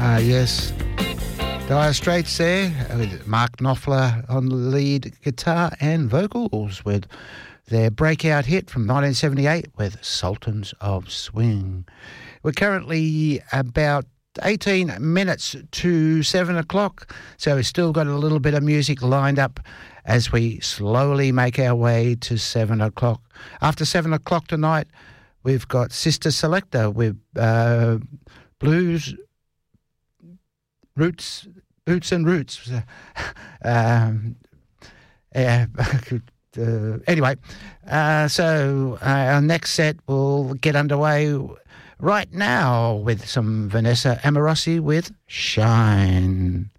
Yes. Dire Straits there with Mark Knopfler on the lead guitar and vocals with their breakout hit from 1978 with Sultans of Swing. We're currently about 18 minutes to 7 o'clock, so we've still got a little bit of music lined up as we slowly make our way to 7 o'clock. After 7 o'clock tonight, we've got Sister Selector with blues, roots and roots. Anyway, so our next set will get underway right now with some Vanessa Amorosi with Shine.